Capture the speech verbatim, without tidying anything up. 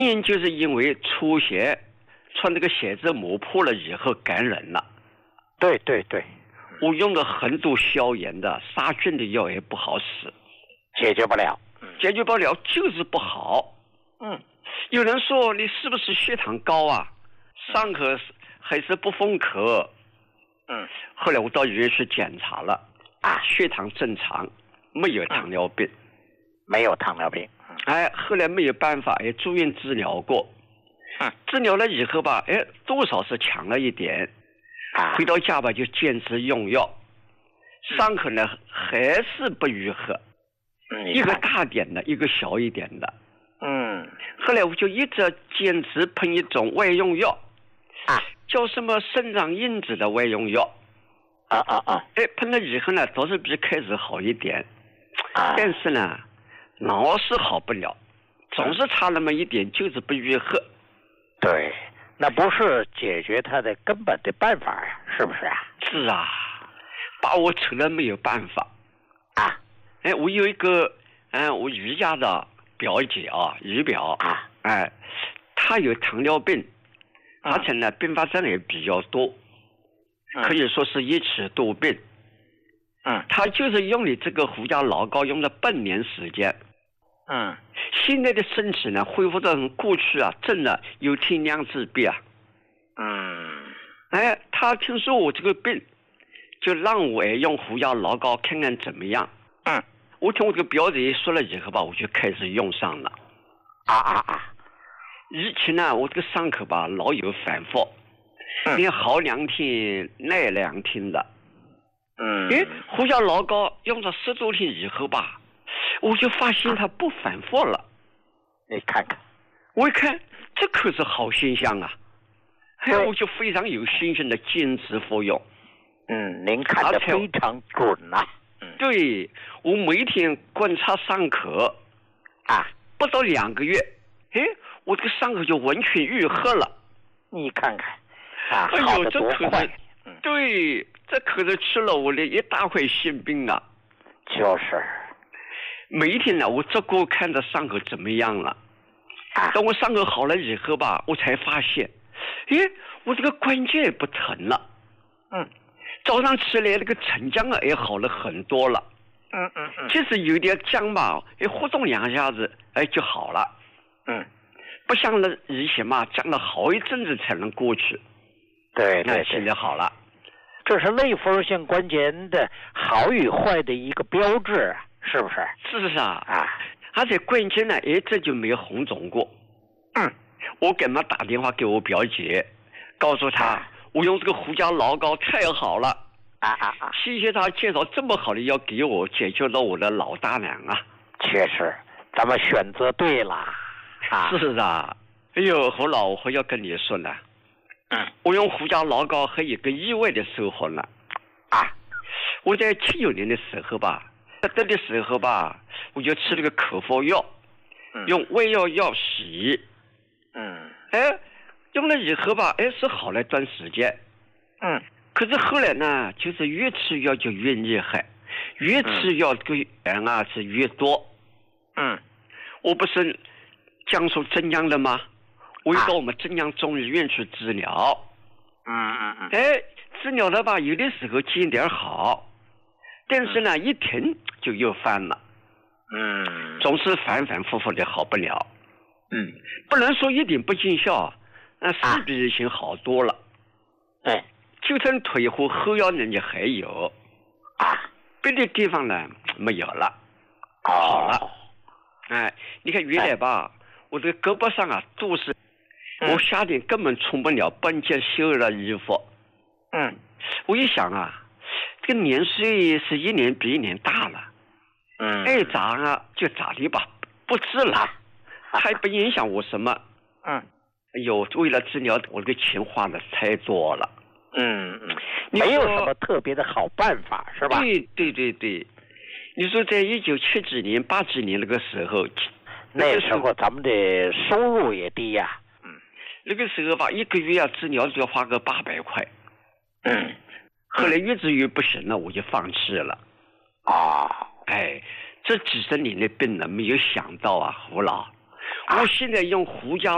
因就是因为出血，穿这个鞋子磨破了以后感染了。 对对对， 我用了很多消炎的、杀菌的药也不好使， 解决不了， 解决不了就是不好。 嗯， 有人说你是不是血糖高啊？上课还是不封口？ 嗯， 后来我到医院去检查了，啊，血糖正常，没有糖尿病，嗯、 没有糖尿病。 嗯、哎，后来没有办法，也住院治疗过。 嗯， 治疗了以后吧，哎，多少是强了一点。 啊， 回到家吧就坚持用药，伤口呢还是不愈合， 嗯、 一个大点的，一个小一点的。 嗯， 后来我就一直坚持喷一种外用药， 啊， 叫什么生长因子的外用药。 啊啊啊！ 哎，喷了以后呢，倒是比开始好一点， 啊， 但是呢，老是好不了，总是差那么一点，就是不愈合。 对。那不是解决它的根本的办法呀，是不是啊？ 是啊，把我扯了没有办法啊！ 哎，我有一个，嗯，我姨家的表姐啊，姨表啊， 哎，她有糖尿病， 嗯、 而且呢，并发症也比较多， 嗯、 可以说是一起多病。 嗯， 她就是用你这个胡椒老膏用了半年时间。 嗯， 现在的身体呢，恢复到过去啊，真的有天良之别啊。 嗯， 哎，他听说我这个病，就让我用胡椒老膏看看怎么样。 嗯， 我听我这个表姐说了以后吧，我就开始用上了。 啊啊啊！ 以前呢，我这个伤口吧老有反复， 嗯， 你好两天耐两天的。 嗯， 哎，胡椒老膏用了十多天以后吧。我就发现它不反复了， 你看看， 我一看这可是好现象啊！哎，我就非常有信心的坚持服用。 嗯，您看得非常准呐、啊。 嗯，对，我每天观察伤口， 啊， 不到两个月，哎，我这个伤口就完全愈合了。 你看看，啊， 哎呦，这可是， 嗯、 对，这可是吃了我的一大块心病啊！ 就是。 每一天呢，我只顾看着伤口怎么样了。 啊， 等我伤口好了以后吧，我才发现，哎，我这个关节也不疼了。 嗯， 早上起来那个沉僵啊也好了很多了。 嗯嗯嗯， 即使有点僵吧，哎，活动两下子，哎就好了。 嗯， 不像那以前嘛，僵了好一阵子才能过去。 对对对， 现在好了。 这是类风性关节的好与坏的一个标志啊。是不是？ 是啊， 啊， 而且关键呢，哎，这就没有红肿过。 嗯， 我给他打电话给我表姐，告诉他、啊、我用这个胡椒老膏太好了。 啊啊啊！ 谢谢他介绍这么好的药给我，解决了我的老大娘啊。 确实，咱们选择对了。啊， 是啊。哎呦，胡老，我要跟你说呢。 嗯， 我用胡椒老膏还有一个意外的收获呢。 啊， 我在七九年的时候吧。得的时候吧，我就吃了个口服药， 嗯、 用胃药药洗， 嗯， 哎，用了以后吧，哎是好了一段时间， 嗯， 可是后来呢，就是越吃药就越厉害，越吃药这个人啊是越多， 嗯， 我不是江苏镇江的吗？我又到我们镇江中医院去治疗， 嗯嗯嗯， 哎，治疗的吧，有的时候见点好。但是呢，一停就又犯了， 嗯， 总是反反复复的好不了， 嗯， 不能说一点不见效，那是比以前好多了， 哎、啊， 就算腿和后腰呢也还有， 啊， 别的地方呢没有了， 哦、 好了，哎，你看原来吧，哎、我这个胳膊上啊都是， 嗯、 我夏天根本穿不了半截袖的衣服， 嗯， 我一想啊。这个年岁是一年比一年大了， 嗯， 爱咋啊就咋的吧，不治了，还不影响我什么。 嗯， 哎呦，为了治疗，我这个钱花的太多了。 嗯嗯，没有什么特别的好办法，是吧？ 对对对对，你说在一九七几年、八几年那个时候， 那时候咱们的收入也低呀、啊。 嗯，那个时候吧，一个月要治疗就要花个八百块。 嗯。 后来越治越不行了，我就放弃了。 啊， 哎，这几十年的病呢，没有想到啊，胡老，啊、我现在用胡椒